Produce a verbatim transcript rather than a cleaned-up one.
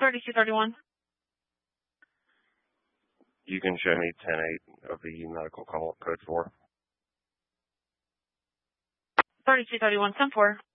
thirty-two thirty-one. You can show me ten eight of the medical call code for. thirty-two thirty-one, ten four.